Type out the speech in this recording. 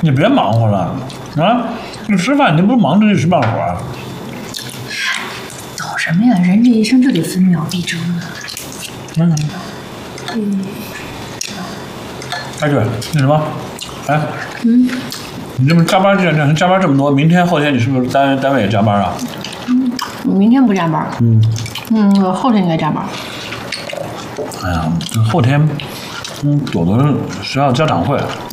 你别忙活了啊！你吃饭你不是忙着一时半会儿。 懂什么呀？人这一生就得分秒必争啊。 哎，对，那什么，哎，你这么加班加班这么多，明天后天你是不是单位也加班啊？ 我明天不加班。我后天应该加班。 哎呀，这后天，朵朵学校家长会。